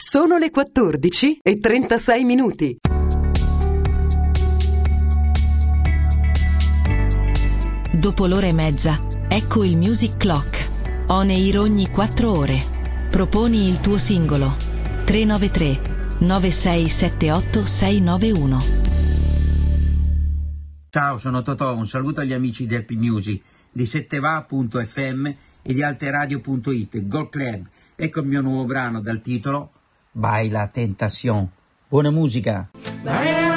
Sono le 14:36. Dopo l'ora e mezza, ecco il Music Clock. On air ogni 4 ore. Proponi il tuo singolo. 393 9678 691. Ciao, sono Totò, un saluto agli amici del P-Music, di setteva.fm e di alteradio.it, Gold Club. Ecco il mio nuovo brano dal titolo Baila Tentación. Buona musica!